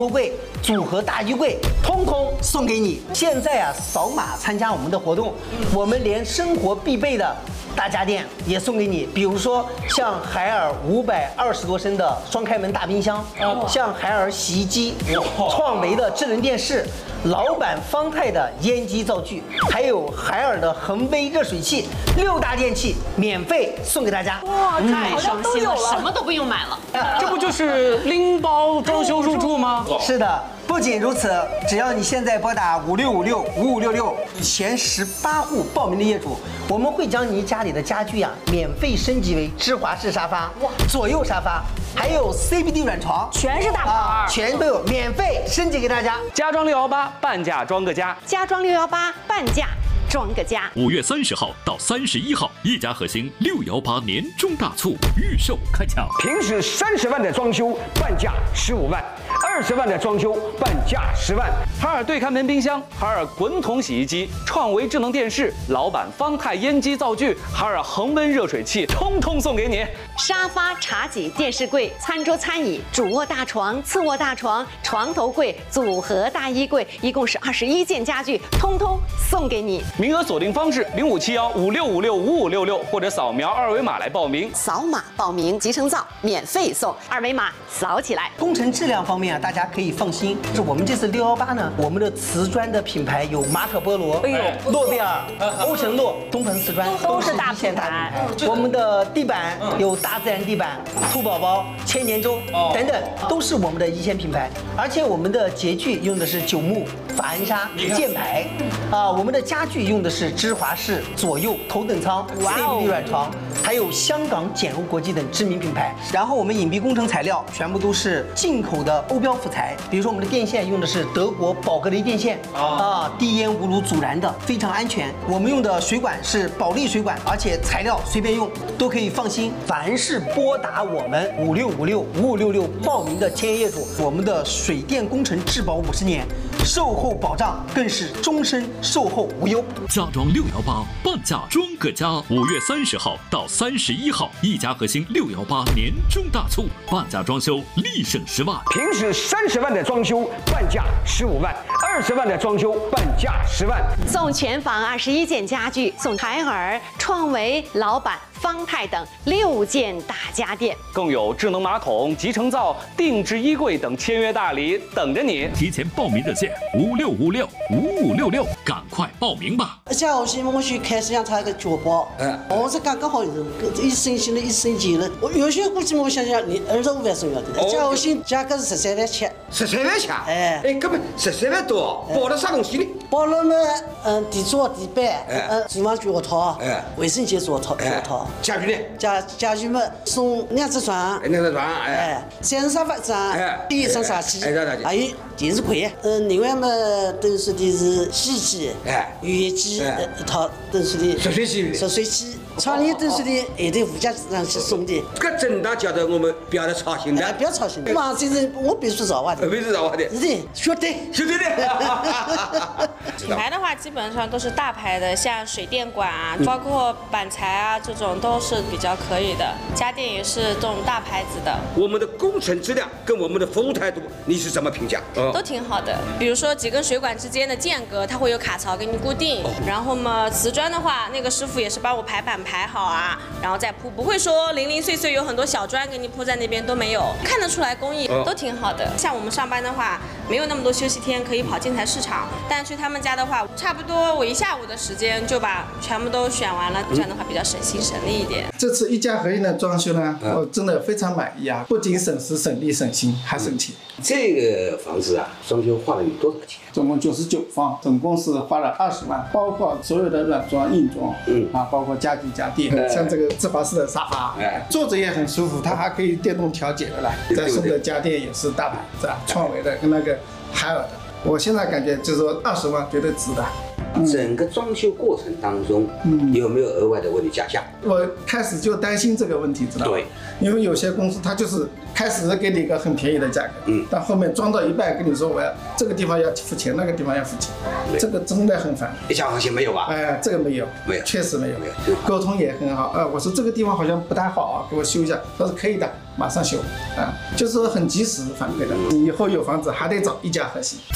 衣柜、组合大衣柜，通通送给你。现在啊，扫码参加我们的活动，我们连生活必备的大家电也送给你，比如说像海尔520多升的双开门大冰箱，像海尔洗衣机，创维的智能电视，老板方太的烟机灶具，还有海尔的恒威热水器，6大电器免费送给大家。 哇，太省心了，什么都不用买了。 这不就是拎包装修入住吗？ 是的。不仅如此，只要你现在拨打56565566前18户报名的业主，我们会将你家里的家具免费升级为芝华士沙发、左右沙发，还有 CBD 软床， 全是大牌， 全都有免费升级给大家。 家装618，半价装个家。 家装618，半价装个家。 5月30号到31号，一家核心618年中大促预售开抢。 平时30万的装修，半价15万；20万的装修，半价10万。 海尔对看门冰箱、海尔滚筒洗衣机、创维智能电视、老板方太烟机灶具、海尔恒温热水器，通通送给你。 沙发、茶几、电视柜、餐桌、餐椅、主卧大床、次卧大床、床头柜、组合大衣柜，一共是21件家具，通通送给你。 名额锁定方式057156565566，或者扫描2维码来报名。 扫码报名，集成灶免费送，2维码扫起来。 工程质量方面大家可以放心，是我们这次618呢，我们的瓷砖的品牌有马可波罗、诺贝尔、欧神诺、东鹏瓷砖，都是一线大品牌。我们的地板有大自然地板、兔宝宝、千年舟等等，都是我们的一线品牌。而且我们的洁具用的是9木、法恩纱、箭牌，我们的家具用的是芝华士、左右头等舱、CBD 软床，还有香港简欧国际等知名品牌。然后我们隐蔽工程材料全部都是进口的欧标辅材，比如说我们的电线用的是德国宝格雷电线，低烟无炉阻燃的，非常安全。我们用的水管是保利水管，而且材料随便用都可以放心。凡是拨打我们56565566报名的签约业主，我们的水电工程质保50年，售后保障更是终身售后无忧。 家装618，半价装个家。5月30号到31号，一家核心618年中大促，半价装修立省10万。 平时30万的装修，半价15万；20万的装修，半价10万。 送全房21件家具，送海尔、创维、老板、方太等6件大家电， 更有智能马桶、集成灶、定制衣柜等签约大礼等着你。 提前报名热线56565566，赶快报名吧！ 下午是我去开始让他一个脚包，我是刚刚好一升新了1升级了。我有些估计我想想，你25万送要的，下午新价格是13万7。 13万7？哎，搿么13万多，包了啥东西呢？ 包了嘛，地桌、地板，厨房脚套，卫生间脚套。 家具呢？ 家具嘛，送2只床 ，2只床， 3张沙发张，一张茶几，还有电视柜。另外嘛，等说的是洗衣机，浴液机一套，等说的热水器。床帘等说的还得附加上去送的。 搿真的叫得我们不要再操心的， 不要操心。嘛，这人我必须造化的， 必须造化的， 是的，绝对的。 品牌的话，基本上都是大牌的，像水电管啊，包括板材啊，这种都是比较可以的。家电也是这种大牌子的。 我们的工程质量跟我们的服务态度，你是怎么评价？ 都挺好的。比如说几根水管之间的间隔，它会有卡槽给你固定。然后嘛，瓷砖的话，那个师傅也是帮我排板排好啊，然后再铺，不会说零零碎碎有很多小砖给你铺在那边都没有，看得出来工艺都挺好的。像我们上班的话，没有那么多休息天可以跑建材市场，但去他们家的话，差不多我1下午的时间就把全部都选完了，这样的话比较省心省力一点。 这次一家合一的装修呢，我真的非常满意啊！不仅省时省力省心，还省钱。 这个房子啊，装修花了有多少钱？ 总共99方，总共是花了20万，包括所有的软装、硬装，包括家具家电，像这个芝华士的沙发，坐着也很舒服，它还可以电动调节的来。再送的家电也是大牌子啊，创维的跟那个海尔的。我现在感觉就是说20万绝对值的。 整个装修过程当中，有没有额外的为你加价？ 我开始就担心这个问题，知道吗？对，因为有些公司它就是开始给你一个很便宜的价格，但后面装到一半跟你说我要这个地方要付钱，那个地方要付钱，这个真的很烦。 一家放心没有吧？ 哎，这个没有，确实没有，沟通也很好。我说这个地方好像不太好啊，给我修一下，他说可以的。 马上修啊，就是说很及时反馈的。以后有房子还得找一家核心。